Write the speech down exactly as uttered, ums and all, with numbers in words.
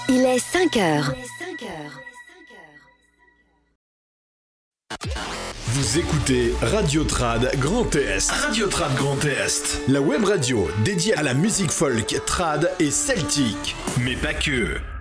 Il est cinq heures. Vous écoutez Radio Trad Grand Est. Radio Trad Grand Est. La web radio dédiée à la musique folk, trad et celtique. Mais pas que.